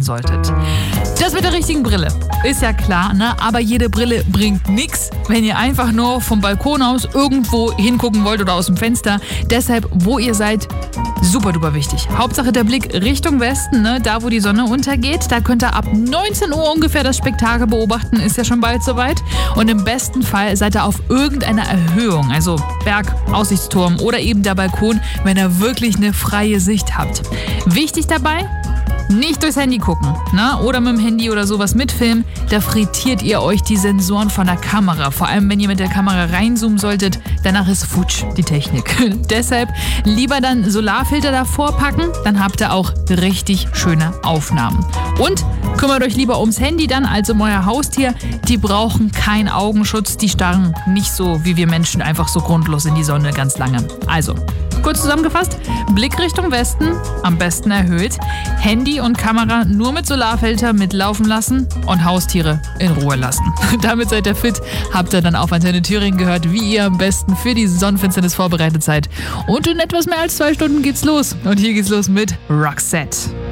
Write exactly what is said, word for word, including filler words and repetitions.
solltet. Das mit der richtigen Brille ist ja klar, ne? Aber jede Brille bringt nichts, wenn ihr einfach nur vom Balkon aus irgendwo hingucken wollt oder aus dem Fenster. Deshalb, wo ihr seid, super duper wichtig. Hauptsache der Blick Richtung Westen, ne? Da wo die Sonne untergeht. Da könnt ihr ab neunzehn Uhr ungefähr das Spektakel beobachten, ist ja schon bald soweit. Und im besten Fall seid ihr auf irgendeiner Erhöhung, also Berg, Aussichtsturm oder eben der Balkon, wenn ihr wirklich eine freie Sicht habt. Wichtig dabei, nicht durchs Handy gucken, ne? Oder mit dem Handy oder sowas mitfilmen, da frittiert ihr euch die Sensoren von der Kamera. Vor allem, wenn ihr mit der Kamera reinzoomen solltet, danach ist futsch die Technik. Deshalb lieber dann Solarfilter davor packen, dann habt ihr auch richtig schöne Aufnahmen. Und kümmert euch lieber ums Handy dann als um euer Haustier. Die brauchen keinen Augenschutz, die starren nicht so wie wir Menschen einfach so grundlos in die Sonne ganz lange. Also, kurz zusammengefasst, Blick Richtung Westen, am besten erhöht, Handy und Kamera nur mit Solarfilter mitlaufen lassen und Haustiere in Ruhe lassen. Damit seid ihr fit, habt ihr dann auf Antenne Thüringen gehört, wie ihr am besten für die Sonnenfinsternis vorbereitet seid. Und in etwas mehr als zwei Stunden geht's los. Und hier geht's los mit Roxette.